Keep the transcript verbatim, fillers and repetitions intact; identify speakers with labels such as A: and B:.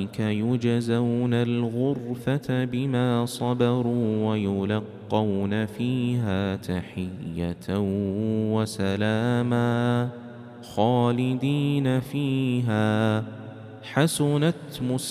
A: أولئك يجزون الغرفة بما صبروا ويلقون فيها تحية وسلاما خالدين فيها حسنت